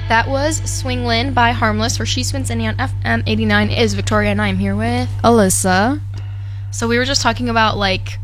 That was Swing Lin by Harmless, where She Spins Indie on FM 89 is Victoria, and I'm here with Alyssa. So we were just talking about, like,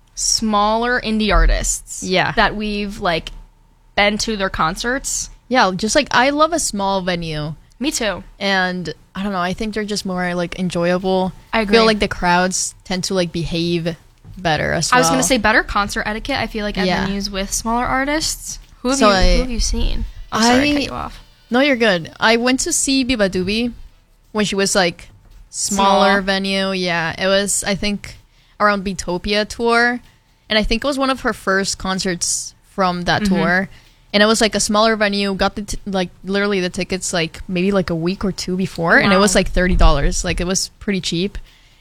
smaller indie artists. Yeah. That we've, like, been to their concerts. Yeah, just, like, I love a small venue. Me too. And, I don't know, I think they're just more, like, enjoyable. I agree. feel like the crowds tend to, like, behave better as well. I was going to say better concert etiquette, I feel like, at venues with smaller artists. Who have you seen? Oh, sorry, I cut you off. No, you're good. I went to see Biba Doobie when she was, like, smaller venue. Yeah, it was, I think, around Beatopia tour. And I think it was one of her first concerts from that tour. And it was, like, a smaller venue. Got the, literally the tickets, like, maybe, like, a week or two before. Wow. And it was, like, $30. Like, it was pretty cheap.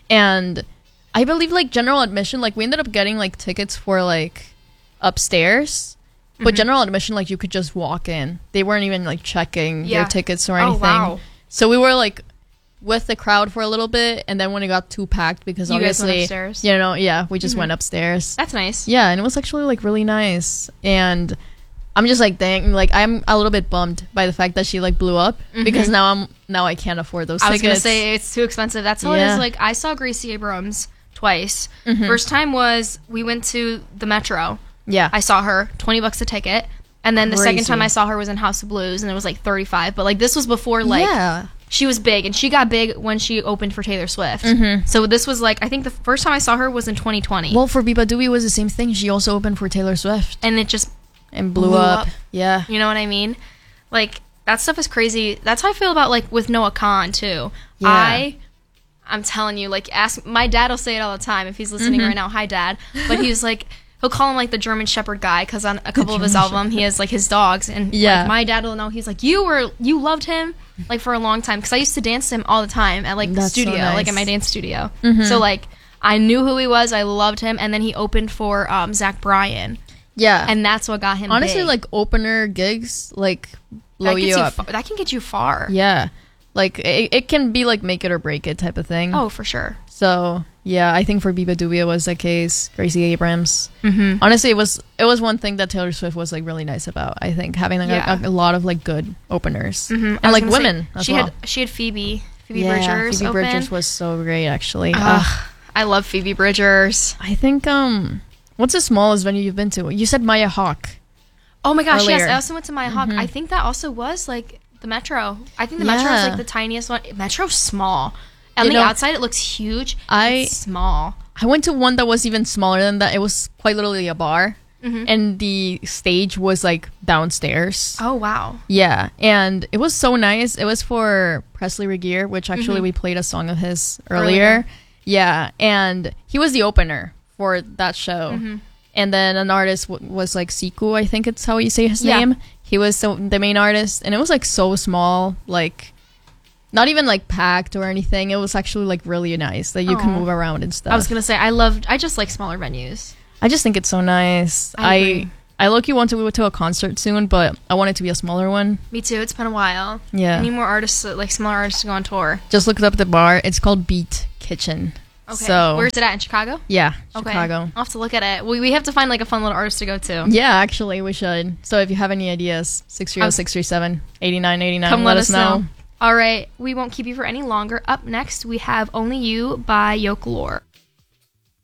And I believe, like, general admission, like, we ended up getting, like, tickets for, like, upstairs. But general admission, like, you could just walk in. They weren't even, like, checking your tickets or anything. Wow. So we were, like, with the crowd for a little bit, and then when it got too packed, because you obviously, guys went upstairs? we just went upstairs. That's nice. Yeah, and it was actually, like, really nice. And I'm just, like, I'm a little bit bummed by the fact that she, like, blew up, because now I can't afford those tickets. I was gonna say, it's too expensive. That's how it is. Like, I saw Gracie Abrams twice. First time was, we went to the Metro. Yeah. I saw her, $20 a ticket. And then the second time I saw her was in House of Blues, and it was like $35. But, like, this was before, like, she was big. And she got big when she opened for Taylor Swift. So this was, like, I think the first time I saw her was in 2020. Well, for Biba Doobie was the same thing. She also opened for Taylor Swift. And it just blew up. Yeah. You know what I mean? Like, that stuff is crazy. That's how I feel about, like, with Noah Khan, too. Yeah. I'm telling you, like, ask my dad will say it all the time if he's listening right now. Hi, Dad. But he was like, he'll call him, like, the German Shepherd guy, because on a couple of his albums, he has, like, his dogs. And like, my dad will know. He's like, you loved him, like, for a long time. Because I used to dance to him all the time at, like, the studio, so nice. Like, at my dance studio. So, like, I knew who he was. I loved him. And then he opened for Zach Bryan. Yeah. And that's what got him honestly, big. like, opener gigs, like, blow you up. That can get you far. Yeah. Like, it can be, like, make it or break it type of thing. Oh, for sure. So, yeah, I think for Biba Doobie it was the case. Gracie Abrams. Honestly, it was one thing that Taylor Swift was, like, really nice about. I think having, like, a lot of, like, good openers. And, like, women as well. She had Phoebe Bridgers Phoebe open. Bridgers was so great, actually. I love Phoebe Bridgers. I think, what's the smallest venue you've been to? You said Maya Hawke. Oh my gosh, earlier. yes, I also went to Maya Hawke. I think that also was, like, the Metro. I think the Metro is, like, the tiniest one. Metro's small. On the outside, it looks huge. It's small. I went to one that was even smaller than that. It was quite literally a bar. And the stage was, like, downstairs. Oh, wow. Yeah. And it was so nice. It was for Presley Regier, which actually we played a song of his earlier. Yeah. And he was the opener for that show. And then an artist was, like, Siku, I think it's how you say his name. He was the main artist. And it was, like, so small. Like, not even, like, packed or anything. It was actually, like, really nice that you can move around and stuff. I was going to say, I just like smaller venues. I just think it's so nice. I low-key want to go to a concert soon, but I want it to be a smaller one. Me too. It's been a while. Yeah. I need more artists, like, smaller artists to go on tour. Just looked up the bar. It's called Beat Kitchen. Okay. So, where's it at? In Chicago? Yeah, okay. Chicago. I'll have to look at it. We have to find, like, a fun little artist to go to. Yeah, actually, we should. So if you have any ideas, 630-637-8989, come let us know. All right. We won't keep you for any longer. Up next, we have Only You by Yokelore.